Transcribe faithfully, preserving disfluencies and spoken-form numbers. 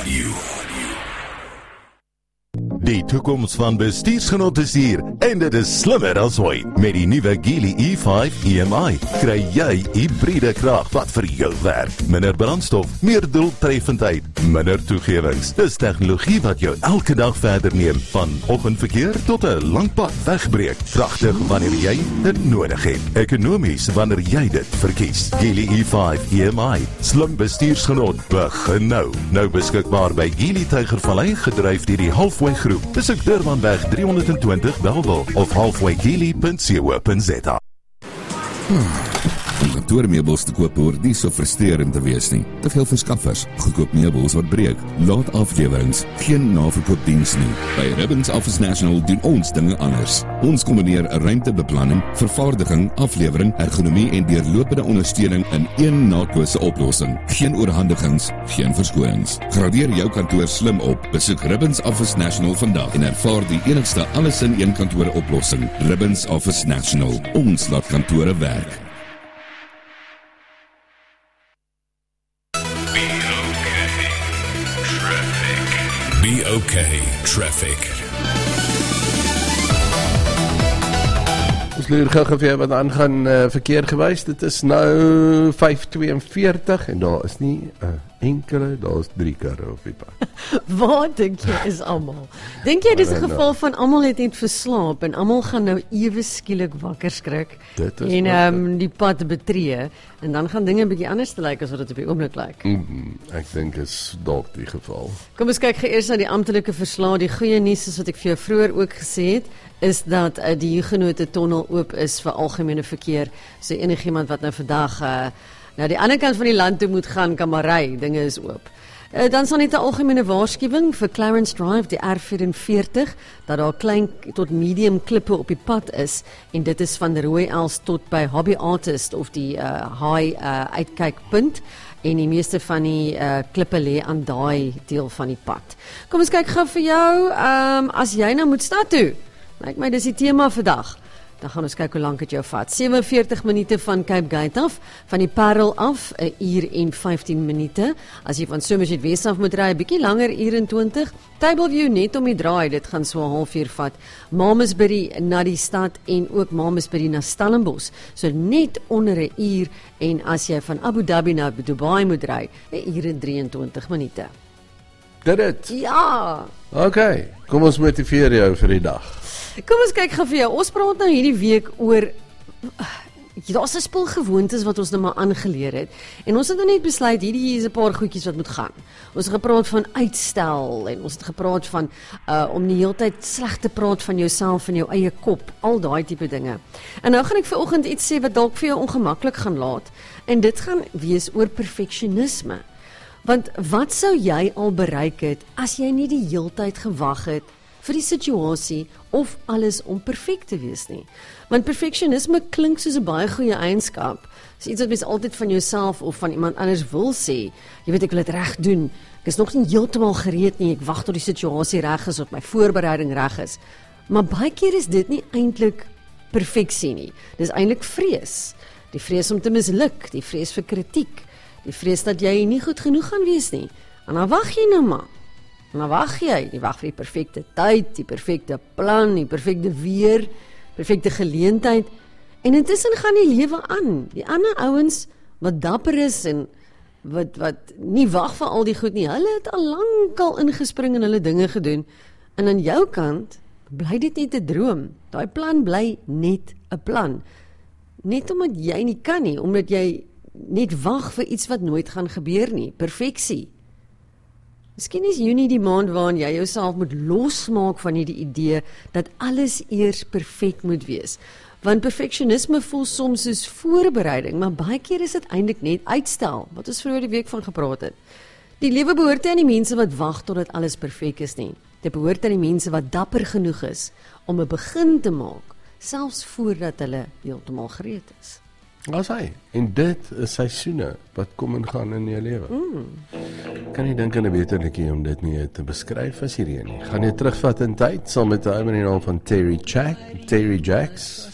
Die toekoms van bestuursgenot is hier en dit is slimmer as ooit. Met die nuwe Geely E vyf E M I kry jy hybride krag wat vir jou werk. Minder brandstof, meer doeltreffendheid, minder toegewings. Dis tegnologie wat jou elke dag verder neem, van oggendverkeer tot 'n lang pad wegbreek. Kragtig wanneer jy dit nodig het. Ekonomies wanneer jy dit verkies. Geely E vyf E M I, slim bestuursgenot, begin nou. Nou beskikbaar by Geely Tygervallei, gedryf deur die Halfway Groep. Besoek Durbanweg drie honderd en twintig Bellville of halfway geely punt co punt za. Om kantoormeubels te koop hoort nie so frustrerend te wees nie. Te veel verskaffers, goedkoop meubels wat breek, laat aflewerings, geen naverkoopdiens nie. By Ribbons Office National doen ons dinge anders. Ons kombineer ruimtebeplanning, vervaardiging, aflewering, ergonomie en deurlopende ondersteuning in een naatlose oplossing. Geen oorhandigings, geen verskonings. Gradeer jou kantoor slim op. Besoek Ribbons Office National vandag en ervaar die enigste alles in een kantoor oplossing. Ribbons Office National. Ons laat kantore werk. Be okay, traffic. Ons leer gou vir wat aangaan uh, verkeer gewys. Dit is nou vyf tweeënveertig en daar is nie 'n uh, enkele, daar is drie karre op die pad. Waar dink jy is almal? Dink jy dis 'n geval van almal het net verslaap en almal gaan nou ewe skielik wakker skrik en um, die pad betree en dan gaan dinge 'n bietjie anders te lyk as wat dit op die oomblik lyk? Mm, ek dink is dalk die geval. Kom ons kyk eers na die amptelike verslae. Die goeie nuus is wat ek vir jou vroeër ook gesê het, is dat uh, die Huguenot tunnel oop is vir algemene verkeer. So enigiemand wat nou vandag uh, nou die ander kant van die land toe moet gaan, kan maar ry, dinge is oop. Uh, dan sal net 'n algemene waarskuwing vir Clarence Drive, die R vyf-en-veertig, dat daar klein tot medium klippe op die pad is, en dit is van Rooiels tot by Hobby Artist of die uh, high uh, uitkykpunt, en die meeste van die uh, klippe lê aan daai deel van die pad. Kom ons kyk gou vir jou, um, as jy nou moet stad toe, lyk my dis die tema vandag. Dan gaan ons kyk hoe lank het jou vat. sewe en veertig minute van Cape Gate af, van die Parel af, 'n uur en vyftien minute. As jy van Somerset Wes af moet ry, 'n bietjie langer, uur en twintig. Tableview net om die draai, dit gaan so 'n halfuur vat. Malmesbury na die stad en ook Malmesbury na Stellenbosch, so net onder 'n uur, en as jy van Abu Dhabi na Dubai moet ry, 'n uur en drieëntwintig minute. Dit dit? Ja! OK, kom ons motiveer jou vir die dag. Kom ons kyk gou vir jou. Ons praat nou hierdie week oor, daar's 'n spul gewoontes wat ons nou maar aangeleer het. En ons het nou net besluit, hierdie is 'n paar goedjies wat moet gaan. Ons het gepraat van uitstel, en ons het gepraat van uh, om die hele tyd sleg te praat van jouself en jou eie kop, al daai tipe dinge. En nou gaan ek vanoggend iets sê wat dalk vir jou ongemaklik gaan laat, en dit gaan wees oor perfeksionisme. Want wat sou jy al bereik het as jy nie die hele tyd gewag het vir die situasie of alles om perfek te wees nie? Want perfeksionisme klink soos 'n baie goeie eienskap. Dis iets wat mens altyd van jouself of van iemand anders wil sê. Jy weet, ek wil dit reg doen. Ek is nog nie heeltemal gereed nie. Ek wag tot die situasie reg is of my voorbereiding reg is. Maar baie keer is dit nie eintlik perfeksie nie. Dis eintlik vrees. Die vrees om te misluk, die vrees vir kritiek, die vrees dat jy nie goed genoeg gaan wees nie. En dan wag jy nou maar. En dan wag jy, jy wag vir die perfekte tyd, die perfekte plan, die perfekte weer, perfekte geleentheid, en intussen gaan die lewe aan. Die ander ouens wat dapper is en wat, wat nie wag vir al die goed nie, hulle het al lankal ingespring en hulle dinge gedoen, en aan jou kant bly dit net 'n droom. Daai plan bly net 'n plan. Net omdat jy nie kan nie, omdat jy net wag vir iets wat nooit gaan gebeur nie, perfeksie. Miskien is Junie die maand waarin jy jouself moet losmaak van hierdie idee dat alles eers perfek moet wees. Want perfeksionisme voel soms soos voorbereiding, maar baie keer is dit eintlik net uitstel, wat ons vroeër die week van gepraat het. Die lewe behoort nie aan die mense wat wag totdat alles perfek is nie. Dit behoort aan die mense wat dapper genoeg is om 'n begin te maak, selfs voordat hulle heeltemal gereed is. As hy, en dit is seisoene wat kom en gaan in jou lewe. Mm. Kan jy dink aan 'n beter liedjie om dit nie te beskryf as hierdie nie? Gaan jy terugvat in tyd, saam met 'n ou met die naam van Terry Jack, Terry Jacks,